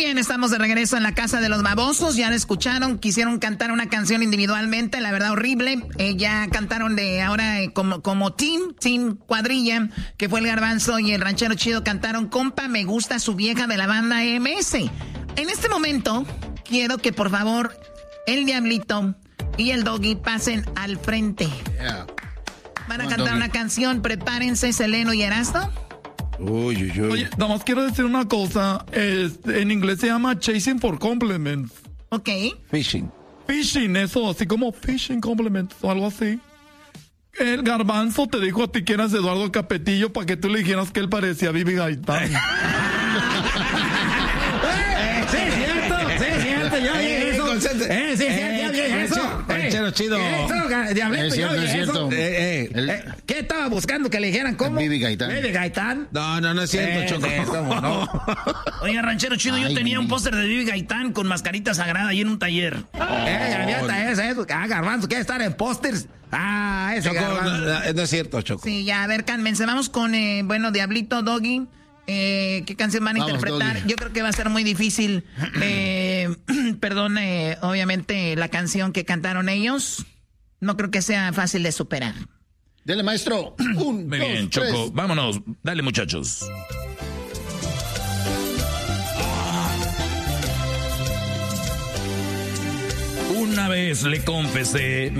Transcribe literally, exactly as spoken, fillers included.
bien, estamos de regreso en la casa de los babosos. Ya la escucharon, quisieron cantar una canción individualmente, la verdad horrible. Eh, ya cantaron de ahora eh, como, como team, team cuadrilla, que fue el Garbanzo y el Ranchero Chido cantaron Compa, me gusta su vieja de la banda M S. En este momento, quiero que por favor el Diablito y el Doggy pasen al frente. Yeah. Van a cantar una canción, prepárense, Seleno y Erasto. Uy, uy, uy. Oye, nada más quiero decir una cosa. Es, en inglés se llama Chasing for Compliments. Ok. Fishing. Fishing, eso, así como Fishing Compliments o algo así. El Garbanzo te dijo a ti que eras Eduardo Capetillo para que tú le dijeras que él parecía a Vivi Gaitán. Sí, es cierto, sí, es cierto, yo vi eso. Eh, sí, es cierto, yo vi eso. Ranchero Chido. Eso, Diablito, Es cierto, yo vi es cierto. eso. Eh, eh, El- eh, ¿Qué estaba buscando que le dijeran cómo? Vivi Gaitán. Vivi Gaitán. No, no, no es cierto, Eh, Choco. eh, ¿cómo no? Oye, Ranchero Chido, yo Ay, tenía un mi- póster de Vivi Gaitán con mascarita sagrada ahí en un taller. Eh, había hasta eso, eso. Ah, Garbanzo, ¿quiere estar en pósters? Ah, ese Choco, Garbanzo. no, no, no es cierto, Choco. Sí, ya, a ver, cálmense. Vamos con, eh, bueno, Diablito, Doggy. Eh, ¿Qué canción van a Vamos, interpretar? Doggy. Yo creo que va a ser muy difícil. Eh, perdón, eh, obviamente, la canción que cantaron ellos. No creo que sea fácil de superar. Dele, maestro. Un, Muy dos, bien, tres. Choco. Vámonos. Dale, muchachos. Una vez le confesé